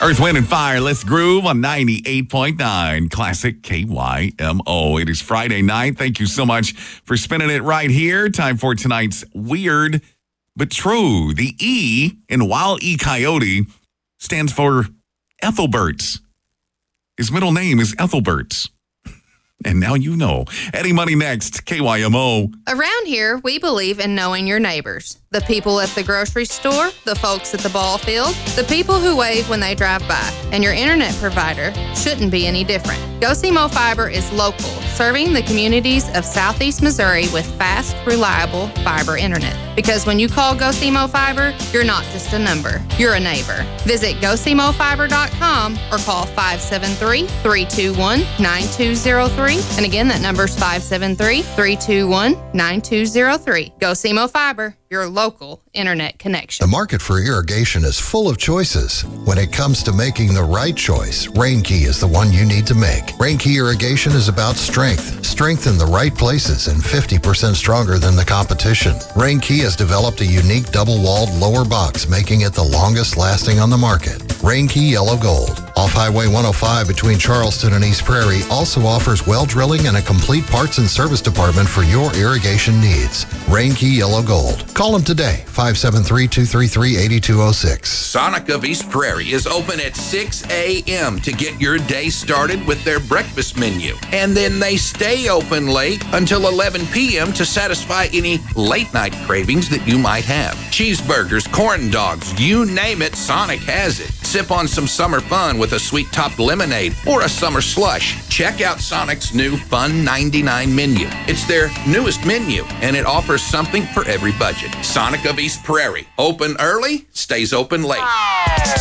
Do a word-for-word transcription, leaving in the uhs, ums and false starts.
Earth, Wind, and Fire, let's groove on ninety-eight point nine Classic K Y M O. It is Friday night. Thank you so much for spending it right here. Time for tonight's Weird But True. The E in Wild E. Coyote stands for Ethelberts. His middle name is Ethelberts. And now you know. Eddie Money next, K Y M O. Around here, we believe in knowing your neighbors. The people at the grocery store, the folks at the ball field, the people who wave when they drive by. And your internet provider shouldn't be any different. GoSimo Fiber is local, serving the communities of Southeast Missouri with fast, reliable fiber internet. Because when you call GoSimo Fiber, you're not just a number, you're a neighbor. Visit go simo fiber dot com or call five seven three, three two one, nine two zero three. And again, that number's five seven three, three two one, nine two zero three. GoSimo Fiber, your local internet connection. The market for irrigation is full of choices. When it comes to making the right choice, Rainkey is the one you need to make. Rainkey irrigation is about strength, strength in the right places, and fifty percent stronger than the competition. Rainkey has developed a unique double-walled lower box, making it the longest lasting on the market. Rainkey Yellow Gold, off Highway one oh five between Charleston and East Prairie, also offers well drilling and a complete parts and service department for your irrigation needs. Rainkey Yellow Gold. Call them today, five seven three, two three three, eight two zero six. Sonic of East Prairie is open at six a.m. to get your day started with their breakfast menu. And then they stay open late until eleven p.m. to satisfy any late night cravings that you might have. Cheeseburgers, corn dogs, you name it, Sonic has it. Sip on some summer fun with a sweet-topped lemonade or a summer slush. Check out Sonic's new Fun ninety-nine menu. It's their newest menu, and it offers something for every budget. Sonic of East Prairie. Open early, stays open late.